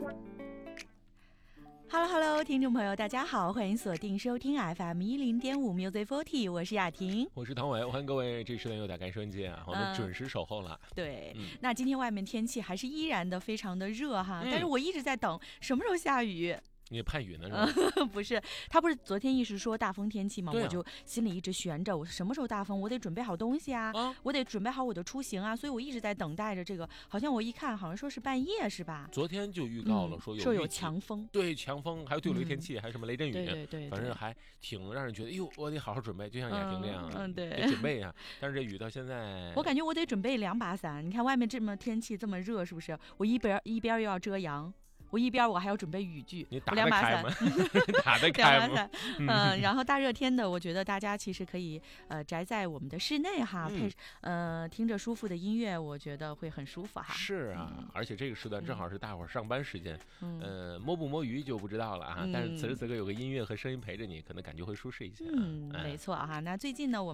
Hello， 听众朋友，大家好，欢迎锁定收听 FM10.5 Music 40，我是雅婷， 我是唐伟，欢迎各位这时段又打开收音机啊，我们准时守候了。 对，那今天外面天气还是依然的非常的热哈，但是我一直在等什么时候下雨。 你盼雨呢是吧？ 不是，他不是昨天一直说大风天气吗？我就心里一直悬着，我什么时候大风，我得准备好东西啊，我得准备好我的出行啊，所以我一直在等待着这个。好像我一看，好像说是半夜是吧？ 昨天就预告了说有强风， 对，强风，还有对流天气，还有什么雷阵雨， 对， 反正还挺让人觉得，哟，我得好好准备，就像雅婷这样， 对， 得准备啊。但是这雨到现在， 我感觉我得准备2把伞。你看外面这么天气这么热，是不是？我一边又要遮阳。我一边我还要准备雨具， 你打得开吗？打得开吗？ 然后大热天的，我觉得大家其实可以宅在我们的室内哈，听着舒服的音乐，我觉得会很舒服哈。 是啊，而且这个时段正好是大伙儿上班时间，摸不摸鱼就不知道了啊。但是此时此刻有个音乐和声音陪着你，可能感觉会舒适一些。 没错哈。那最近呢，我